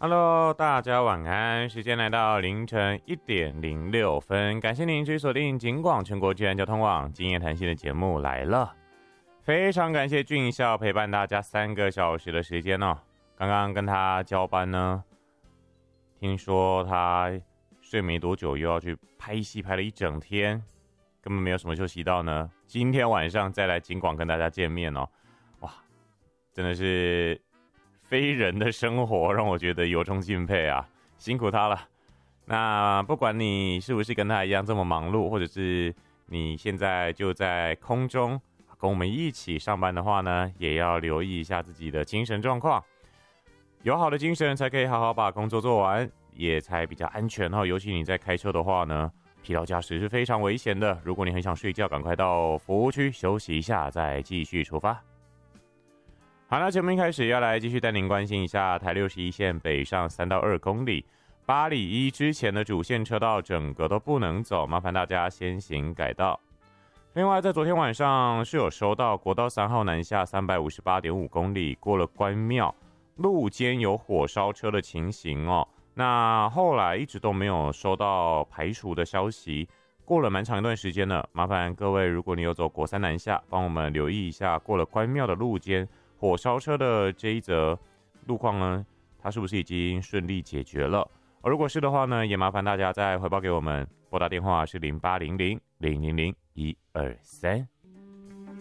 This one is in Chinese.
Hello，大家晚安，时间来到凌晨1:06，感谢您继续锁定警广全国治安交通网今夜谈心的节目来了，非常感谢俊孝陪伴大家3个小时的时间哦。刚刚跟他交班呢，听说他睡没多久又要去拍戏，拍了一整天，根本没有什么休息到呢。今天晚上再来警广跟大家见面哦，哇，真的是非人的生活让我觉得由衷敬佩啊，辛苦他了。那不管你是不是跟他一样这么忙碌，或者是你现在就在空中跟我们一起上班的话呢，也要留意一下自己的精神状况。有好的精神才可以好好把工作做完，也才比较安全哦。尤其你在开车的话呢，疲劳驾驶是非常危险的。如果你很想睡觉，赶快到服务区休息一下，再继续出发。好，那节目一开始要来继续带您关心一下台61线北上3到2公里8里1之前的主线车道整个都不能走，麻烦大家先行改道。另外在昨天晚上是有收到国道3号南下358.5公里过了关庙路肩有火烧车的情形哦，那后来一直都没有收到排除的消息，过了蛮长一段时间了，麻烦各位如果你有走国3南下，帮我们留意一下过了关庙的路肩火烧车的这一则路况呢，它是不是已经顺利解决了？如果是的话呢，也麻烦大家再回报给我们，拨打电话是0800-000-123。